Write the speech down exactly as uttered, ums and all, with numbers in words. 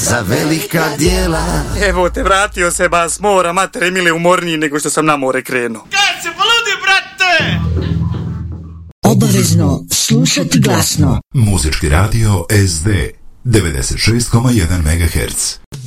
za velika djela. Evo te, vratio se ba s mora, matere mile, umorniji nego što sam na more krenuo. Kad se poludi, brate! Obavezno slušati glasno. Muzički radio S D devedeset šest zarez jedan megaherca.